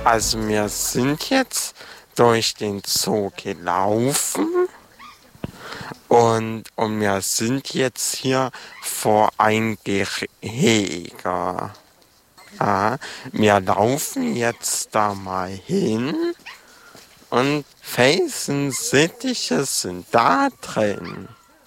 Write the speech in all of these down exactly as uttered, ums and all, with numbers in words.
Also wir sind jetzt durch den Zoo gelaufen und, und wir sind jetzt hier vor ein Gehege. Ah, wir laufen jetzt da mal hin und Felsensittiche sind da drin.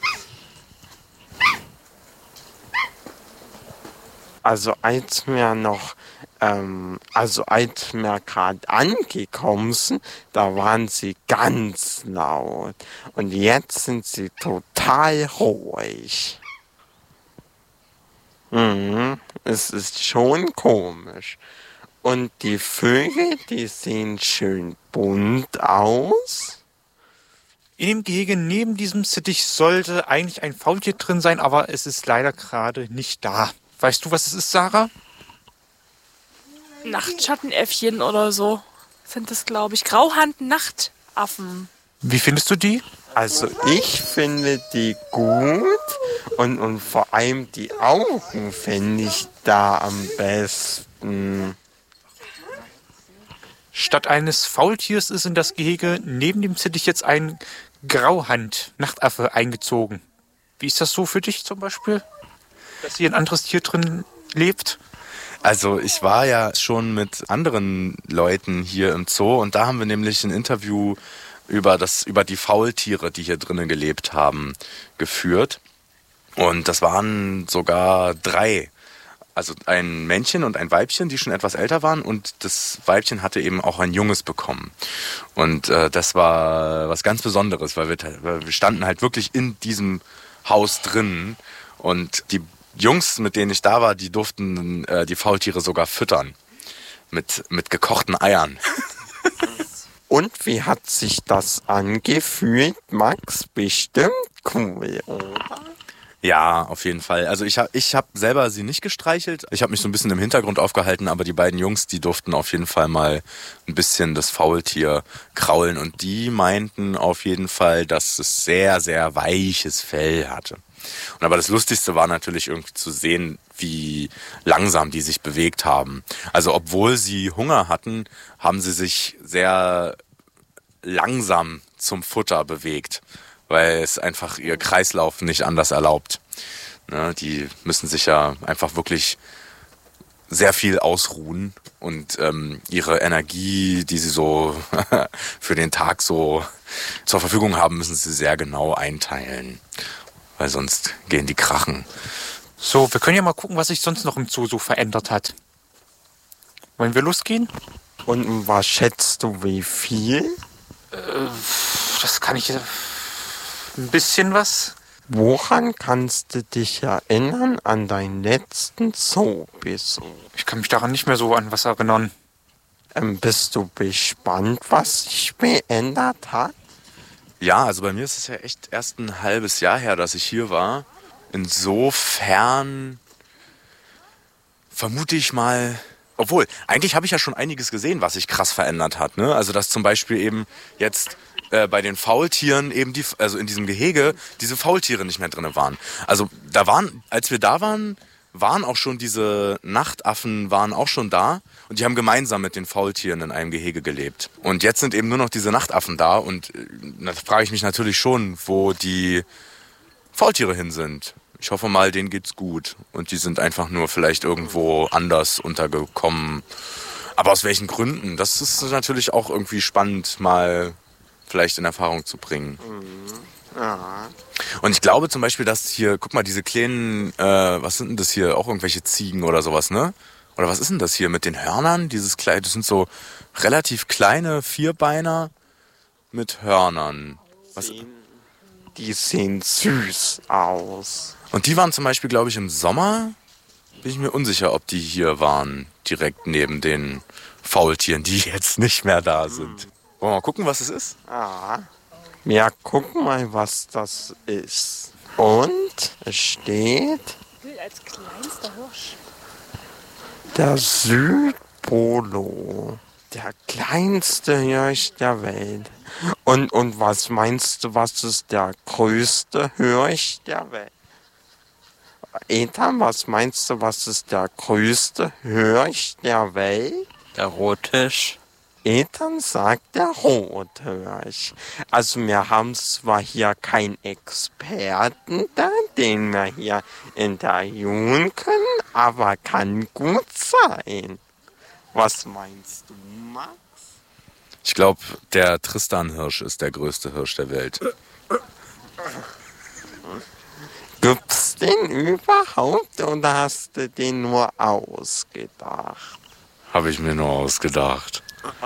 Also als wir noch, ähm, also als wir gerade angekommen sind, da waren sie ganz laut. Und jetzt sind sie total ruhig. Mhm, es ist schon komisch. Und die Vögel, die sehen schön bunt aus. In dem Gehege neben diesem Sittich sollte eigentlich ein Faultier drin sein, aber es ist leider gerade nicht da. Weißt du, was es ist, Sarah? Nachtschattenäffchen oder so sind das, glaube ich. Grauhand-Nachtaffen. Wie findest du die? Also ich finde die gut und, und vor allem die Augen finde ich da am besten. Statt eines Faultiers ist in das Gehege neben dem Sittich jetzt ein Grauhand-Nachtaffe eingezogen. Wie ist das so für dich zum Beispiel, dass hier ein anderes Tier drin lebt? Also ich war ja schon mit anderen Leuten hier im Zoo und da haben wir nämlich ein Interview über, das, über die Faultiere, die hier drinnen gelebt haben, geführt. Und das waren sogar drei. Also ein Männchen und ein Weibchen, die schon etwas älter waren und das Weibchen hatte eben auch ein Junges bekommen. Und äh, das war was ganz Besonderes, weil wir, weil wir standen halt wirklich in diesem Haus drin und die Jungs, mit denen ich da war, die durften äh, die Faultiere sogar füttern mit, mit gekochten Eiern. Und wie hat sich das angefühlt, Max? Bestimmt cool, oder? Ja, auf jeden Fall. Also ich habe ich hab selber sie nicht gestreichelt. Ich habe mich so ein bisschen im Hintergrund aufgehalten, aber die beiden Jungs, die durften auf jeden Fall mal ein bisschen das Faultier kraulen. Und die meinten auf jeden Fall, dass es sehr, sehr weiches Fell hatte. Und aber das Lustigste war natürlich irgendwie zu sehen, wie langsam die sich bewegt haben. Also obwohl sie Hunger hatten, haben sie sich sehr langsam zum Futter bewegt, weil es einfach ihr Kreislauf nicht anders erlaubt. Ne, die müssen sich ja einfach wirklich sehr viel ausruhen und ähm, ihre Energie, die sie so für den Tag so zur Verfügung haben, müssen sie sehr genau einteilen, weil sonst gehen die krachen. So, wir können ja mal gucken, was sich sonst noch im Zoo so verändert hat. Wollen wir losgehen? Und was schätzt du, wie viel? Äh, das kann ich... Ein bisschen was. Woran kannst du dich erinnern an deinen letzten Zoobesuch? Ich kann mich daran nicht mehr so an was erinnern. Ähm, bist du gespannt, was sich verändert hat? Ja, also bei mir ist es ja echt erst ein halbes Jahr her, dass ich hier war. Insofern vermute ich mal... Obwohl, eigentlich habe ich ja schon einiges gesehen, was sich krass verändert hat. Ne? Also dass zum Beispiel eben jetzt... Äh, bei den Faultieren eben die, also in diesem Gehege, diese Faultiere nicht mehr drin waren. Also da waren, als wir da waren, waren auch schon diese Nachtaffen waren auch schon da und die haben gemeinsam mit den Faultieren in einem Gehege gelebt. Und jetzt sind eben nur noch diese Nachtaffen da und äh, da frage ich mich natürlich schon, wo die Faultiere hin sind. Ich hoffe mal, denen geht's gut und die sind einfach nur vielleicht irgendwo anders untergekommen. Aber aus welchen Gründen? Das ist natürlich auch irgendwie spannend, mal vielleicht in Erfahrung zu bringen. Mhm. Ja. Und ich glaube zum Beispiel, dass hier, guck mal, diese kleinen, äh, was sind denn das hier? Auch irgendwelche Ziegen oder sowas, ne? Oder was ist denn das hier mit den Hörnern? Dieses Kleid, das sind so relativ kleine Vierbeiner mit Hörnern. Was? Die sehen süß aus. Und die waren zum Beispiel, glaube ich, im Sommer, bin ich mir unsicher, ob die hier waren, direkt neben den Faultieren, die jetzt nicht mehr da sind. Wollen wir mal gucken, was es ist? Ah. Ja, guck mal, was das ist. Und es steht... Als kleinster Hirsch. Der Südpolo. Der kleinste Hirsch der Welt. Und, und was meinst du, was ist der größte Hirsch der Welt? Ethan, was meinst du, was ist der größte Hirsch der Welt? Der Rottisch. Ethan sagt der Rothirsch. Also wir haben zwar hier keinen Experten da, den wir hier interviewen können, aber kann gut sein. Was meinst du, Max? Ich glaube, der Tristan-Hirsch ist der größte Hirsch der Welt. Gibt's den überhaupt oder hast du den nur ausgedacht? Habe ich mir nur ausgedacht.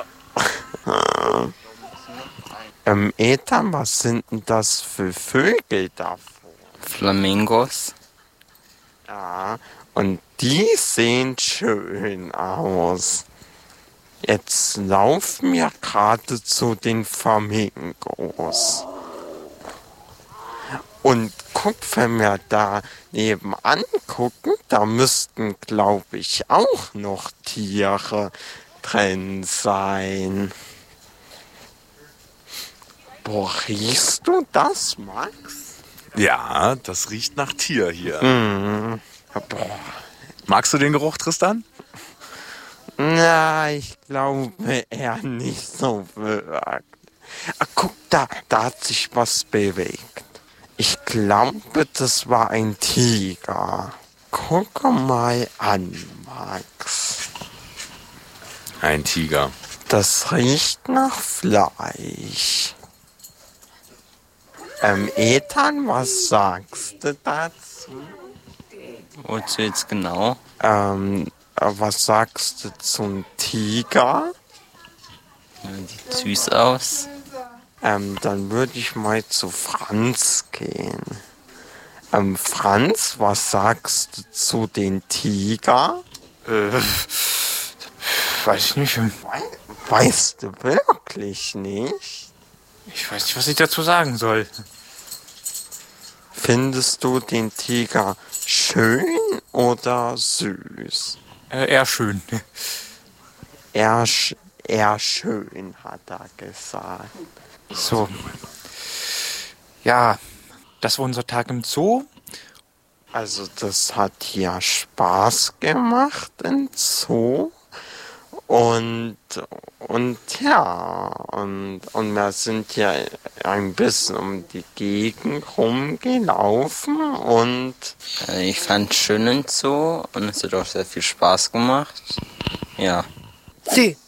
ähm, Ethan, was sind denn das für Vögel davor? Flamingos. Ja, und die sehen schön aus. Jetzt laufen wir gerade zu den Flamingos. Und guck, wenn wir da nebenan gucken, da müssten, glaube ich, auch noch Tiere drin sein. Boah, riechst du das, Max? Ja, das riecht nach Tier hier. Mhm. Boah. Magst du den Geruch, Tristan? Na, ich glaube eher nicht so wirklich. Ah, guck da, da hat sich was bewegt. Ich glaube, das war ein Tiger. Guck mal an, Max. Ein Tiger. Das riecht nach Fleisch. Ähm, Ethan, was sagst du dazu? Wozu jetzt genau? Ähm, was sagst du zum Tiger? Ja, sieht süß aus. Ähm, dann würde ich mal zu Franz gehen. Ähm, Franz, was sagst du zu den Tiger? Äh, weiß ich nicht. Weißt du wirklich nicht? Ich weiß nicht, was ich dazu sagen soll. Findest du den Tiger schön oder süß? Äh, eher schön. Eher, sch- eher schön, hat er gesagt. So. Ja, das war unser Tag im Zoo. Also das hat ja Spaß gemacht im Zoo. Und, und ja, und, und wir sind ja ein bisschen um die Gegend rumgelaufen und Äh, Ich fand es schön im Zoo und es hat auch sehr viel Spaß gemacht. Ja. Sie.